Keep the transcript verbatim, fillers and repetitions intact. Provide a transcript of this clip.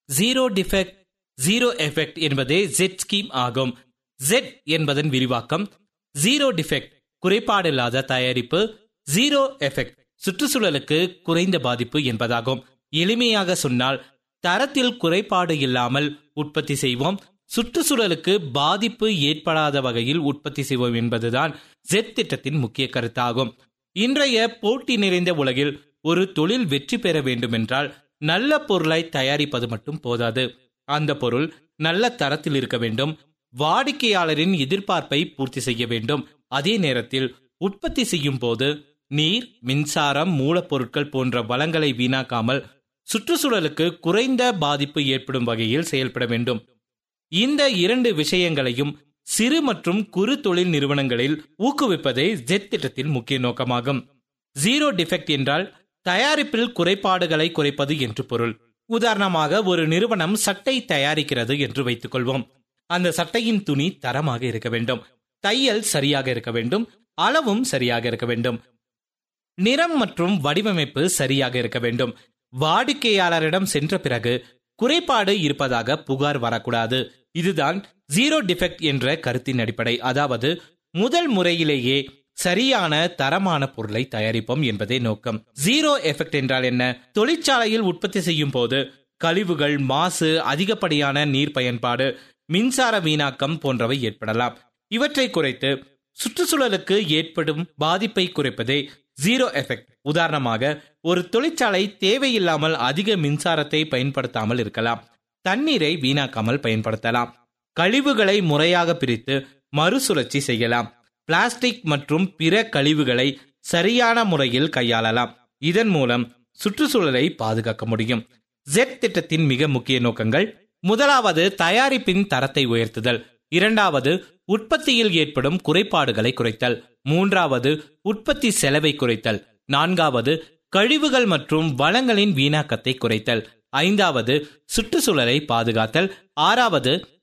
Zero defect zero effect என்பதே jet scheme ஆகும். Jet என்பதன் விரிவாக்கம் ஜீரோ டிஃபெக்ட் குறைபாடு இல்லாத தயாரிப்பு, ஜீரோ எஃபெக்ட் சுற்றுச்சூழலுக்கு குறைந்த பாதிப்பு என்பதாகும். எளிமையாக சொன்னால் தரத்தில் குறைபாடு இல்லாமல் உற்பத்தி செய்வோம், சுற்றுச்சூழலுக்கு பாதிப்பு ஏற்படாத வகையில் உற்பத்தி செய்வோம் என்பதுதான் ஜெட் திட்டத்தின் முக்கிய கருத்தாகும். இன்றைய போட்டி நிறைந்த உலகில் ஒரு தொழில் வெற்றி பெற வேண்டுமென்றால் நல்ல பொருளை தயாரிப்பது மட்டும் போதாது. அந்த பொருள் நல்ல தரத்தில் இருக்க வேண்டும், வாடிக்கையாளரின் எதிர்பார்ப்பை பூர்த்தி செய்ய வேண்டும். அதே நேரத்தில் உற்பத்தி செய்யும் போது நீர், மின்சாரம், மூலப்பொருட்கள் போன்ற வளங்களை வீணாக்காமல் சுற்றுச்சூழலுக்கு குறைந்த பாதிப்பு ஏற்படும் வகையில் செயல்பட வேண்டும். இந்த இரண்டு விஷயங்களையும் சிறு மற்றும் குறு தொழில் நிறுவனங்களில் ஊக்குவிப்பதே ஜெட் திட்டத்தின் முக்கிய நோக்கமாகும். ஜீரோ டிஃபெக்ட் என்றால் தயாரிப்பில் குறைபாடுகளை குறைப்பது என்று பொருள். உதாரணமாக ஒரு நிறுவனம் சட்டை தயாரிக்கிறது என்று வைத்துக் கொள்வோம். அந்த சட்டையின் துணி தரமாக இருக்க வேண்டும், தையல் சரியாக இருக்க வேண்டும், அளவும் சரியாக இருக்க வேண்டும், நிறம் மற்றும் வடிவமைப்பு சரியாக இருக்க வேண்டும். வாடிக்கையாளரிடம் சென்ற பிறகு குறைபாடு இருப்பதாக புகார் வரக்கூடாது. இதுதான் ஜீரோ டிஃபெக்ட் என்ற கருத்தின் அடிப்படை. அதாவது முதல் முறையிலேயே சரியான தரமான பொருளை தயாரிப்போம் என்பதே நோக்கம். ஜீரோ எஃபெக்ட் என்றால் என்ன? தொழிற்சாலையில் உற்பத்தி செய்யும் போது கழிவுகள், மாசு, அதிகப்படியான நீர் பயன்பாடு, மின்சார வீணாக்கம் போன்றவை ஏற்படலாம். இவற்றை குறைத்து சுற்றுச்சூழலுக்கு ஏற்படும் பாதிப்பை குறைப்பதே ஜீரோ எஃபெக்ட். உதாரணமாக ஒரு தொழிற்சாலை தேவையில்லாமல் அதிக மின்சாரத்தை பயன்படுத்தாமல் இருக்கலாம், தண்ணீரை வீணாக்காமல் பயன்படுத்தலாம், கழிவுகளை முறையாக பிரித்து மறுசுழற்சி செய்யலாம், பிளாஸ்டிக் மற்றும் பிற கழிவுகளை சரியான முறையில் கையாளலாம். இதன் மூலம் சுற்றுச்சூழலை பாதுகாக்க முடியும். ஜெட் திட்டத்தின் மிக முக்கிய நோக்கங்கள்: முதலாவது, தயாரிப்பின் தரத்தை உயர்த்துதல். இரண்டாவது, உற்பத்தியில் ஏற்படும் குறைபாடுகளை குறைத்தல். மூன்றாவது, உற்பத்தி செலவை குறைத்தல். நான்காவது, கழிவுகள் மற்றும் வளங்களின் வீணாக்கத்தை குறைத்தல். ஐந்தாவது, சுற்றுச்சூழலை பாதுகாத்தல். ஆறாவது,